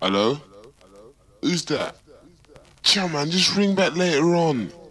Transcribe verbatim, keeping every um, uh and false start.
Hello? Who's that? Yeah, man, just ring back later on.